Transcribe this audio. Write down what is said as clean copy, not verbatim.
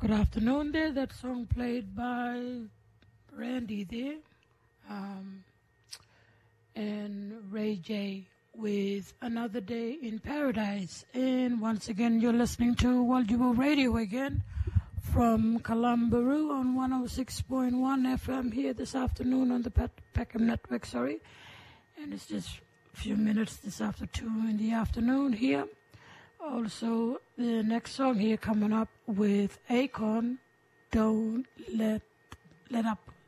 Good afternoon there. That song played by Randy there. And Ray J with Another Day in Paradise. And once again, you're listening to Waljibo Radio again from Kalambaru on 106.1 FM here this afternoon on the Peckham Network, sorry. And it's just a few minutes this after 2 in the afternoon here. Also, the next song here coming up with Akon, Don't Let Up.